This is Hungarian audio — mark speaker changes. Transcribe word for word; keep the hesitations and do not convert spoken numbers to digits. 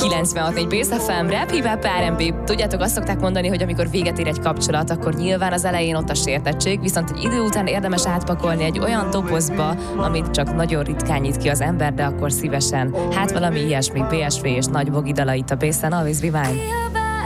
Speaker 1: kilencvenhat négy Base ef em, rap, hip-hop, er end bé. Tudjátok, azt szokták mondani, hogy amikor véget ér egy kapcsolat, akkor nyilván az elején ott a sértettség, viszont egy idő után érdemes átpakolni egy olyan dobozba, amit csak nagyon ritkán nyit ki az ember, de akkor szívesen. Hát valami ilyesmi, bé es vé és nagy bogi dalait a Bass and Always Be Mine.